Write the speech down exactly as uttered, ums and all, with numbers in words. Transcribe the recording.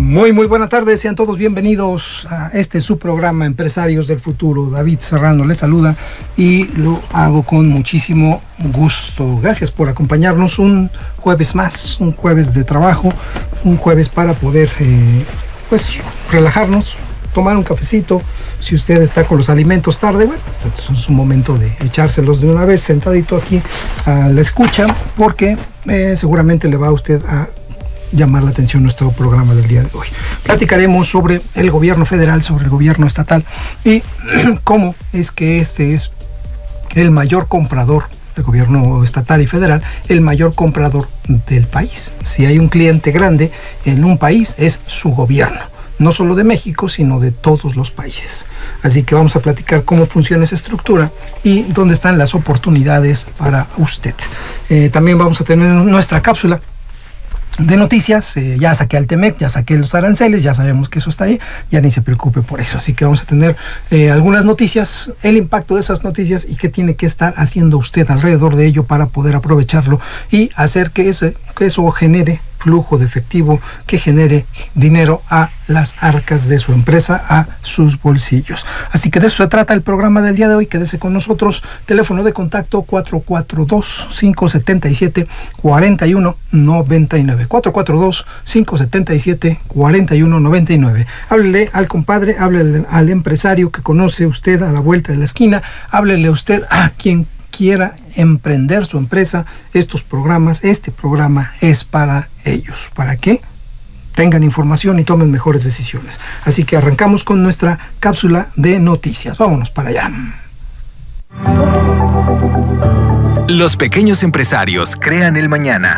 Muy, muy buenas tardes, sean todos bienvenidos a este su programa Empresarios del Futuro. David Serrano les saluda y lo hago con muchísimo gusto. Gracias por acompañarnos un jueves más, un jueves de trabajo, un jueves para poder eh, pues relajarnos, tomar un cafecito. Si usted está con los alimentos tarde, bueno, este es un momento de echárselos de una vez sentadito aquí a la escucha, porque eh, seguramente le va a usted a llamar la atención nuestro programa del día de hoy. Platicaremos sobre el gobierno federal, sobre el gobierno estatal y cómo es que este es el mayor comprador, el gobierno estatal y federal, el mayor comprador del país. Si hay un cliente grande en un país, es su gobierno. No solo de México, sino de todos los países. Así que vamos a platicar cómo funciona esa estructura y dónde están las oportunidades para usted. Eh, también vamos a tener nuestra cápsula de noticias. Eh, ya saqué al Temec, ya saqué los aranceles, ya sabemos que eso está ahí, ya ni se preocupe por eso. Así que vamos a tener eh, algunas noticias, el impacto de esas noticias y qué tiene que estar haciendo usted alrededor de ello para poder aprovecharlo y hacer que, ese, que eso genere flujo de efectivo, que genere dinero a las arcas de su empresa, a sus bolsillos. Así que de eso se trata el programa del día de hoy. Quédese con nosotros. Teléfono de contacto cuatro cuatro dos, cinco siete siete, cuatro uno nueve nueve. cuatro cuatro dos, cinco siete siete, cuatro uno nueve nueve. Háblele al compadre, háblele al empresario que conoce usted a la vuelta de la esquina, háblele usted a quien quiera emprender su empresa. Estos programas, este programa es para ellos. ¿Para qué? Tengan información y tomen mejores decisiones. Así que arrancamos con nuestra cápsula de noticias. Vámonos para allá. Los pequeños empresarios crean el mañana.